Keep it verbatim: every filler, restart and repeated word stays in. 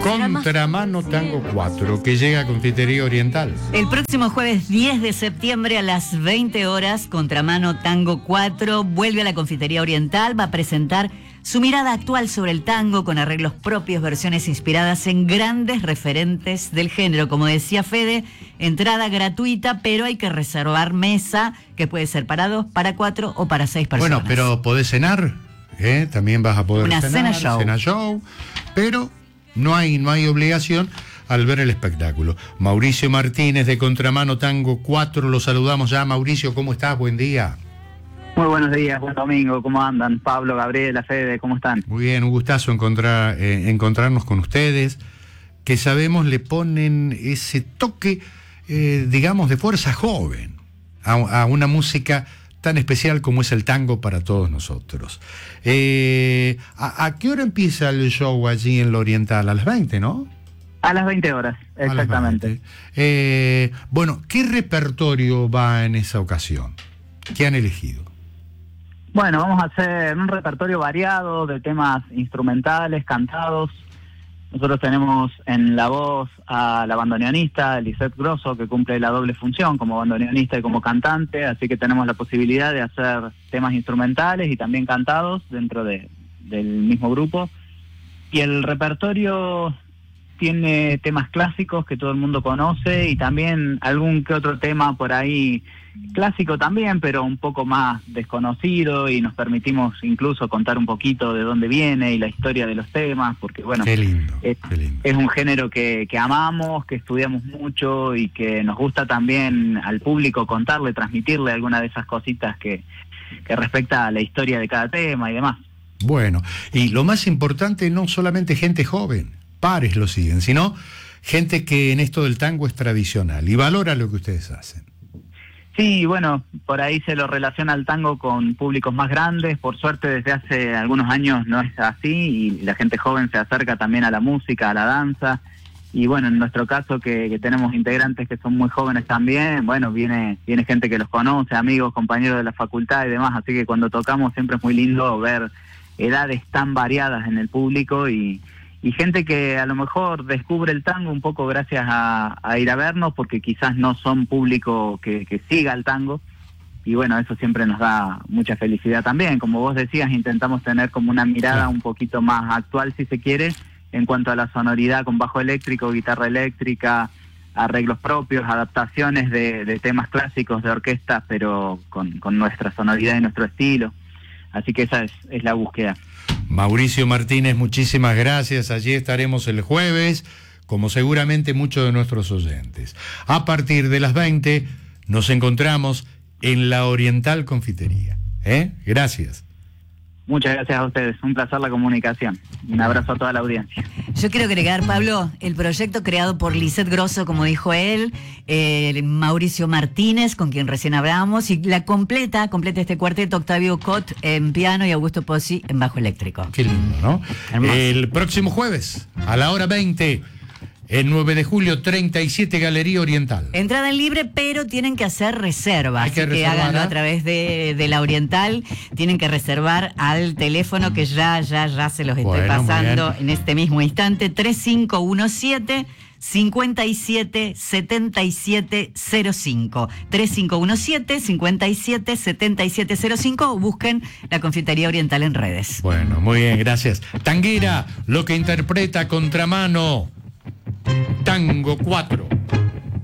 Contramano Tango cuatro, que llega a Confitería Oriental. El próximo jueves diez de septiembre a las veinte horas, Contramano Tango cuatro vuelve a la Confitería Oriental, va a presentar su mirada actual sobre el tango con arreglos propios, versiones inspiradas en grandes referentes del género. Como decía Fede, entrada gratuita, pero hay que reservar mesa, que puede ser para dos, para cuatro o para seis personas. Bueno, pero podés cenar, ¿eh? También vas a poder Una cenar, cena show. cena show, pero no hay, no hay obligación al ver el espectáculo. Mauricio Martínez de Contramano Tango cuatro, lo saludamos ya. Mauricio, ¿cómo estás? Buen día. Muy buenos días, buen domingo, ¿cómo andan? Pablo, Gabriela, Fede, ¿cómo están? Muy bien, un gustazo encontrar, eh, encontrarnos con ustedes, que sabemos le ponen ese toque, eh, digamos, de fuerza joven a, a una música tan especial como es el tango para todos nosotros. Eh, ¿a, ¿A qué hora empieza el show allí en la Oriental? A las veinte, ¿no? A las veinte horas, exactamente. A las veinte. Eh, bueno, ¿qué repertorio va en esa ocasión? ¿Qué han elegido? Bueno, vamos a hacer un repertorio variado de temas instrumentales, cantados. Nosotros tenemos en la voz a la bandoneonista Lisette Grosso, que cumple la doble función como bandoneonista y como cantante, así que tenemos la posibilidad de hacer temas instrumentales y también cantados dentro de, del mismo grupo. Y el repertorio tiene temas clásicos que todo el mundo conoce y también algún que otro tema por ahí clásico también, pero un poco más desconocido, y nos permitimos incluso contar un poquito de dónde viene y la historia de los temas, porque bueno, qué lindo, es, qué lindo. es un género que, que amamos, que estudiamos mucho y que nos gusta también al público contarle, transmitirle alguna de esas cositas que, que respecta a la historia de cada tema y demás. Bueno, y lo más importante, no solamente gente joven, pares lo siguen, sino gente que en esto del tango es tradicional y valora lo que ustedes hacen. Sí, bueno, por ahí se lo relaciona al tango con públicos más grandes. Por suerte desde hace algunos años no es así y la gente joven se acerca también a la música, a la danza. Y bueno, en nuestro caso que, que tenemos integrantes que son muy jóvenes también, bueno, viene viene gente que los conoce, amigos, compañeros de la facultad y demás. Así que cuando tocamos siempre es muy lindo ver edades tan variadas en el público y... y gente que a lo mejor descubre el tango un poco gracias a, a ir a vernos, porque quizás no son público que, que siga el tango, y bueno, eso siempre nos da mucha felicidad también. Como vos decías, intentamos tener como una mirada un poquito más actual, si se quiere, en cuanto a la sonoridad con bajo eléctrico, guitarra eléctrica, arreglos propios, adaptaciones de, de temas clásicos de orquesta, pero con, con nuestra sonoridad y nuestro estilo. Así que esa es, es la búsqueda. Mauricio Martínez, muchísimas gracias. Allí estaremos el jueves, como seguramente muchos de nuestros oyentes. A partir de las veinte nos encontramos en la Oriental Confitería. ¿Eh? Gracias. Muchas gracias a ustedes, un placer la comunicación. Un abrazo a toda la audiencia. Yo quiero agregar, Pablo, el proyecto creado por Lisette Grosso, como dijo él, eh, Mauricio Martínez, con quien recién hablábamos, y la completa, completa este cuarteto, Octavio Cot en piano y Augusto Pozzi en bajo eléctrico. Qué lindo, ¿no? Hermoso. El próximo jueves, a la hora veinte, el nueve de julio, treinta y siete, Galería Oriental. Entrada en libre, pero tienen que hacer reservas. Hay que así que reservar, háganlo ¿eh? a través de, de la Oriental. Tienen que reservar al teléfono que ya, ya, ya se los estoy Bueno, pasando muy bien. en este mismo instante. tres cinco uno siete, cinco siete, siete siete cero cinco. tres cinco uno siete, cinco siete, siete siete cero cinco, o busquen la Confitería Oriental en redes. Bueno, muy bien, gracias. Tanguera, lo que interpreta Contramano Tango cuatro.